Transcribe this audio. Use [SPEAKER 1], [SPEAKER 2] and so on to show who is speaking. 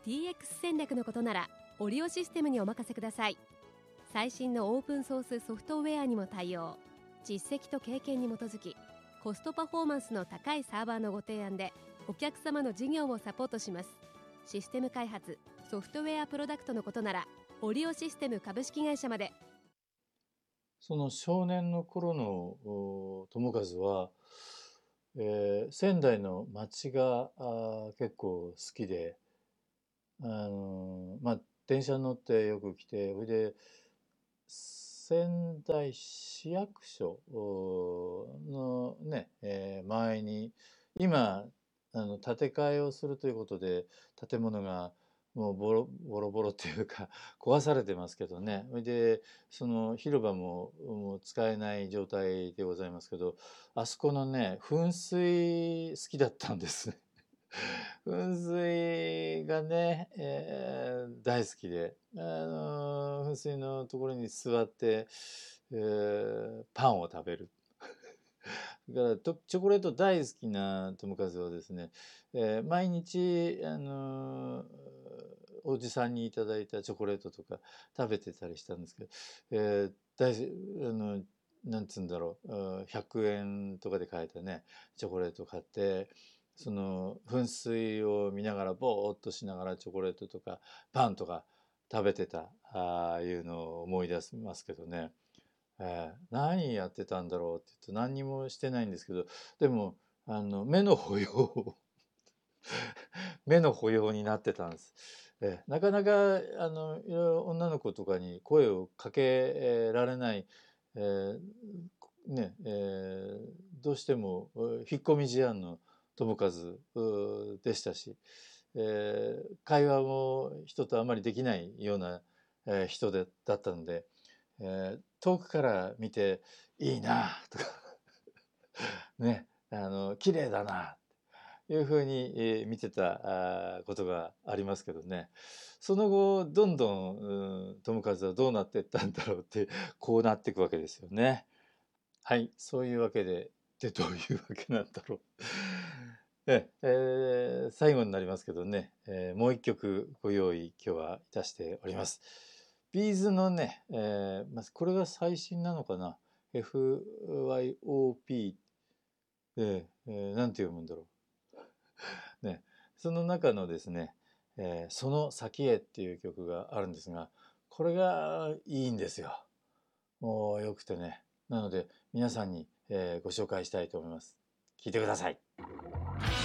[SPEAKER 1] DX 戦略のことならオリオシステムにお任せください。最新のオープンソースソフトウェアにも対応。実績と経験に基づきコストパフォーマンスの高いサーバーのご提案でお客様の事業をサポートします。システム開発、ソフトウェアプロダクトのことならオリオシステム株式会社まで。
[SPEAKER 2] その少年の頃の友和は、仙台の街が結構好きで、電車に乗ってよく来て、それで仙台市役所のね、前に今建て替えをするということで建物がもうボロボロっていうか壊されてますけどね。それでその広場もう使えない状態でございますけど、あそこのね噴水好きだったんですね。噴水がね、大好きで、噴水のところに座って、パンを食べる。だからチョコレート大好きな友和はですね、毎日おじさんにいただいたチョコレートとか食べてたりしたんですけど、なんつうんだろう、100円とかで買えたねチョコレート買って、その噴水を見ながらぼーっとしながらチョコレートとかパンとか食べてたいうのを思い出しますけどね。何やってたんだろうって言うと何にもしてないんですけど、でも目の保養目の保養になってたんです。なかなかいろいろ女の子とかに声をかけられない、えーねどうしても引っ込み思案の友和でしたし、会話も人とあまりできないような、人だったので、遠くから見ていいなとかね、綺麗だなというふうに、見てたことがありますけどね。その後どんどん、友和はどうなっていったんだろうってこうなっていくわけですよね。はい、そういうわけでどういうわけなんだろう。最後になりますけどね、もう一曲ご用意今日はいたしております。ビーズのね、これが最新なのかな。FYOP、なんて読むんだろう。ね、その中のですね、その先へっていう曲があるんですが、これがいいんですよ。もうよくてね。なので皆さんに、ご紹介したいと思います。聞いてください。